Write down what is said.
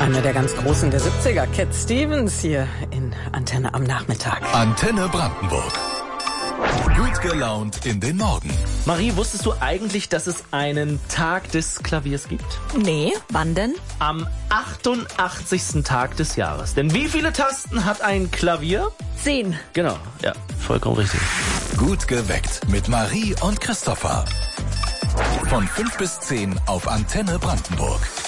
Eine der ganz Großen der 70er, Cat Stevens, hier in Antenne am Nachmittag. Antenne Brandenburg. Gut gelaunt in den Morgen. Marie, wusstest du eigentlich, dass es einen Tag des Klaviers gibt? Nee, wann denn? Am 88. Tag des Jahres. Denn wie viele Tasten hat ein Klavier? 10. Genau, ja, vollkommen richtig. Gut geweckt mit Marie und Christopher. Von 5 bis 10 auf Antenne Brandenburg.